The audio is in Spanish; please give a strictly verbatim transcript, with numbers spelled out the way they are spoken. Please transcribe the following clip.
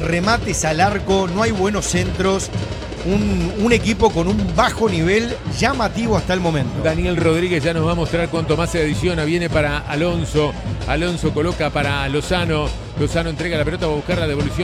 remates al arco, no hay buenos centros. Un, un equipo con un bajo nivel llamativo hasta el momento. Daniel Rodríguez ya nos va a mostrar cuánto más se adiciona. Viene para Alonso. Alonso coloca para Lozano. Lozano entrega la pelota, va a buscar la devolución.